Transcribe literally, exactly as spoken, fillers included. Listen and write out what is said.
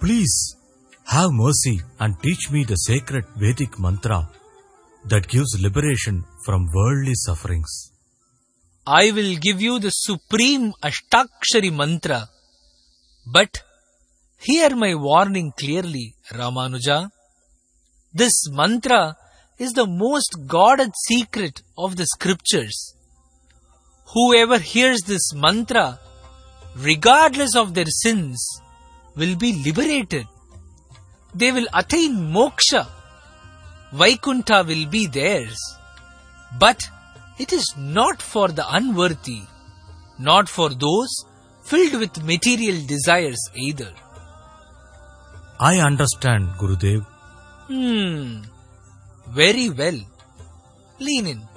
Please have mercy and teach me the sacred Vedic mantra that gives liberation from worldly sufferings. I will give you the supreme Ashtakshari mantra. But hear my warning clearly, Ramanuja. This mantra is the most guarded secret of the scriptures. Whoever hears this mantra, regardless of their sins, will be liberated. They will attain moksha. Vaikuntha will be theirs. But it is not for the unworthy, not for those filled with material desires either. I understand, Gurudev. Hmm. Very well. Lean in.